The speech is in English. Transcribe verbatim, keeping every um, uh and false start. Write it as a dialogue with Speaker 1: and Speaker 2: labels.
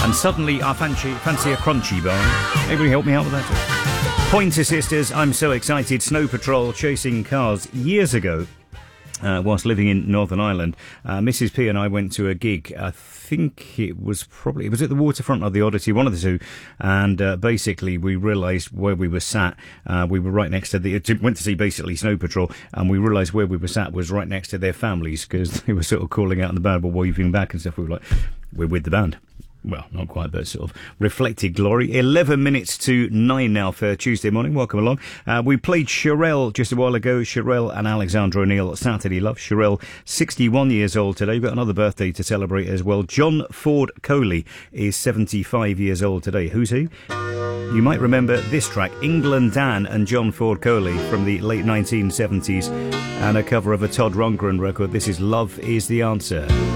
Speaker 1: And suddenly I fancy, fancy a crunchy bar. Anybody help me out with that? Pointer Sisters, I'm so excited. Snow Patrol, Chasing Cars. Years ago, uh, whilst living in Northern Ireland, uh, Missus P and I went to a gig. I think it was probably, it was at the Waterfront or the Oddity, one of the two. And uh, basically we realised where we were sat. Uh, we were right next to the, went to see basically Snow Patrol, and we realised where we were sat was right next to their families, because they were sort of calling out in the band, but waving back and stuff. We were like, we're with the band. Well, not quite, but sort of reflected glory. eleven minutes to nine now for Tuesday morning. Welcome along. Uh, we played Sherelle just a while ago. Sherelle and Alexandra O'Neill, Saturday Love. Sherelle, sixty-one years old today. We've got another birthday to celebrate as well. John Ford Coley is seventy-five years old today. Who's he? You might remember this track, England Dan and John Ford Coley, from the late nineteen seventies, and a cover of a Todd Rundgren record. This is Love Is the Answer.